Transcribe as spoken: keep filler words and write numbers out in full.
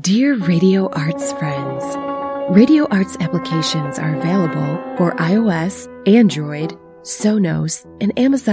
Dear Radio Arts friends, Radio Arts applications are available for iOS, Android, Sonos, and Amazon